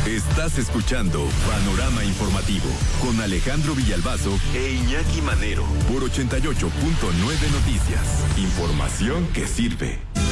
Estás escuchando Panorama Informativo con Alejandro Villalbazo e Iñaki Manero por 88.9 Noticias. Información que sirve.